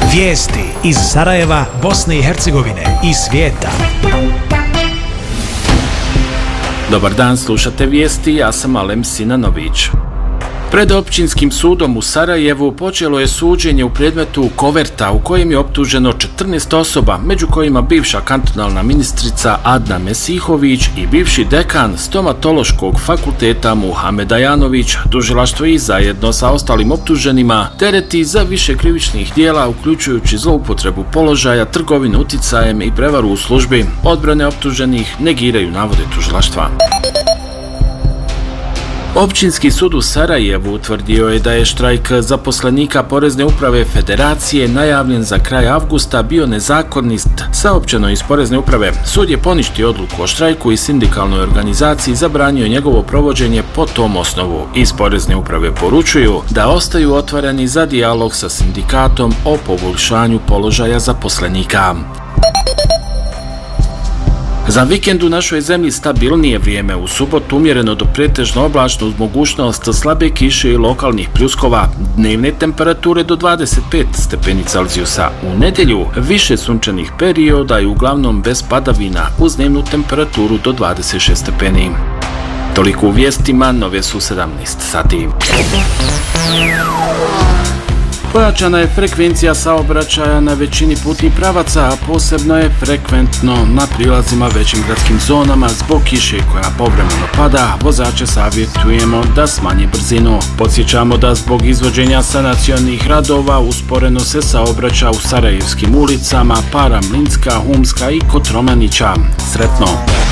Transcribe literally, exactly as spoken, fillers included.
Vijesti iz Sarajeva, Bosne i Hercegovine i svijeta. Dobar dan, slušate vijesti, ja sam Alem Sinanović. Pred općinskim sudom u Sarajevu počelo je suđenje u predmetu Koverta u kojem je optuženo četrnaest osoba, među kojima bivša kantonalna ministrica Adna Mesihović i bivši dekan stomatološkog fakulteta Muhamed Ajanović. Tužilaštvo ih zajedno sa ostalim optuženima tereti za više krivičnih dijela, uključujući zloupotrebu položaja, trgovinu uticajem i prevaru u službi. Odbrane optuženih negiraju navode tužilaštva. Općinski sud u Sarajevu utvrdio je da je štrajk zaposlenika Porezne uprave Federacije najavljen za kraj avgusta bio nezakonit, saopćeno iz Porezne uprave. Sud je poništio odluku o štrajku i sindikalnoj organizaciji zabranio njegovo provođenje po tom osnovu. Iz Porezne uprave poručuju da ostaju otvoreni za dijalog sa sindikatom o poboljšanju položaja zaposlenika. Za vikend u našoj zemlji stabilnije vrijeme, u subotu umjereno do pretežno oblačno uz mogućnost slabe kiše i lokalnih pljuskova, dnevne temperature do dvadeset pet stepeni Celzijusa. U nedjelju više sunčanih perioda i uglavnom bez padavina uz dnevnu temperaturu do dvadeset šest stepeni. Toliko u vijestima, nove su sedamnaest sati. Pojačana je frekvencija saobraćaja na većini putnih pravaca, a posebno je frekventno na prilazima većim gradskim zonama zbog kiše koja povremeno pada. Vozače savjetujemo da smanje brzinu. Podsjećamo da zbog izvođenja sanacionih radova usporeno se saobraća u sarajevskim ulicama Para Mlinska, Humska i Kotromanića. Sretno!